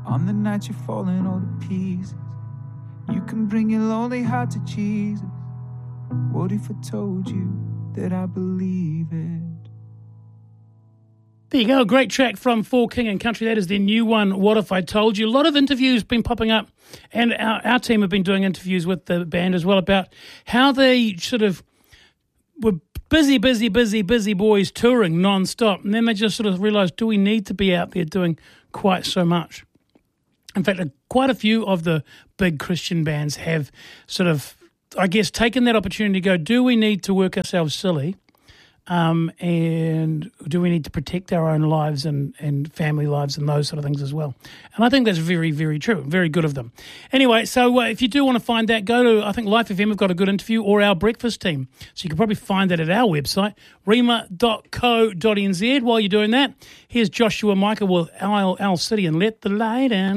On the night you're falling all to pieces, you can bring your lonely heart to Jesus. What if I told you that I believe it? There you go, a great track from For King and Country. That is their new one, What If I Told You. A lot of interviews been popping up, and our team have been doing interviews with the band as well about how they sort of were busy boys touring non-stop, and then they just sort of realised, do we need to be out there doing quite so much? In fact, quite a few of the big Christian bands have sort of, I guess, taken that opportunity to go, do we need to work ourselves silly? And do we need to protect our own lives and family lives and those sort of things as well? And I think that's very, very true. Very good of them. Anyway, so if you do want to find that, go to, I think Life FM have got a good interview, or our breakfast team. So you can probably find that at our website, rima.co.nz. While you're doing that, here's Joshua Micah with Owl City and Let the Light In.